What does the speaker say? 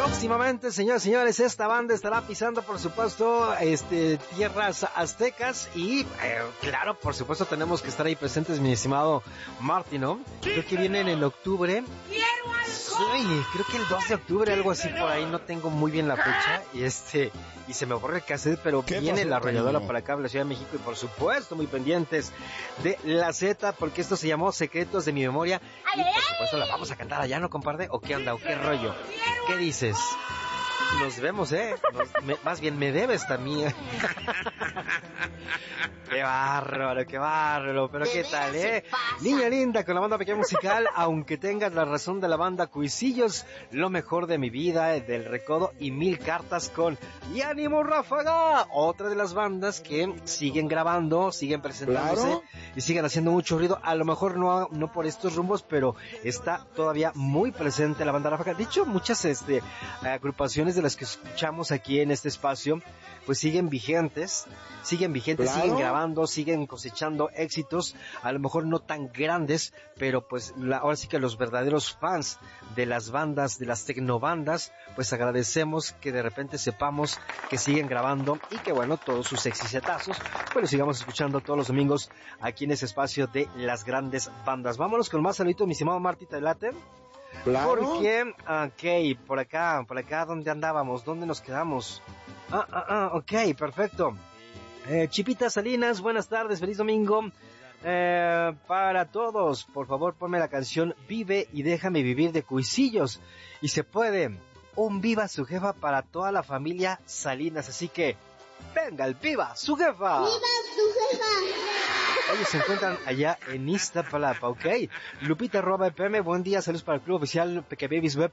Próximamente, señores y señores, esta banda estará pisando, por supuesto, tierras aztecas y, claro, por supuesto, tenemos que estar ahí presentes, mi estimado Marty, ¿no? Creo que vienen en octubre. Sí, creo que el 2 de octubre, algo así por ahí, no tengo muy bien la fecha, y se me ocurre qué hacer, pero viene la arrolladora para acá, la Ciudad de México, y por supuesto, muy pendientes de la Z, porque esto se llamó Secretos de mi Memoria, y por supuesto la vamos a cantar allá, ¿no, compadre? ¿O qué onda? ¿O qué rollo? ¿Qué dices? Nos vemos, más bien me debes también. Qué bárbaro, pero qué tal, Niña linda con la banda pequeña musical, aunque tengas la razón de la banda Cuisillos, lo mejor de mi vida, del Recodo y 1000 cartas con Y Ánimo Ráfaga, otra de las bandas que siguen grabando, siguen presentándose, ¿claro? Y siguen haciendo mucho ruido, a lo mejor no por estos rumbos, pero está todavía muy presente la banda Ráfaga. De hecho, muchas agrupaciones de las que escuchamos aquí en este espacio, pues siguen vigentes, ¿claro? Siguen grabando, siguen cosechando éxitos, a lo mejor no tan grandes, pero pues ahora sí que los verdaderos fans de las bandas, de las tecnobandas, pues agradecemos que de repente sepamos que siguen grabando y que bueno, todos sus exitazos, pues los sigamos escuchando todos los domingos aquí en ese espacio de las grandes bandas. Vámonos con más saluditos, mi estimado Marty, ¿te late? Claro. Porque, por acá, ¿dónde andábamos? ¿Dónde nos quedamos? Ok, perfecto. Chipita Salinas, buenas tardes, feliz domingo. Para todos, por favor, ponme la canción Vive y déjame vivir de Cuisillos. Y se puede, un viva su jefa para toda la familia Salinas. Así que, venga el viva su jefa. ¡Viva su jefa! Ellos se encuentran allá en Iztapalapa, ¿ok? Lupita @EPM, buen día, saludos para el Club Oficial Peque Babies Web